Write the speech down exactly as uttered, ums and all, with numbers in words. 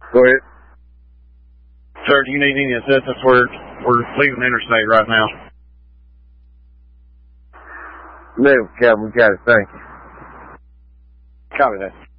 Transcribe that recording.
Go ahead. Sir, do you need any assistance? We're, we're leaving the interstate right now. No, Captain, we got it. Thank you. Copy that.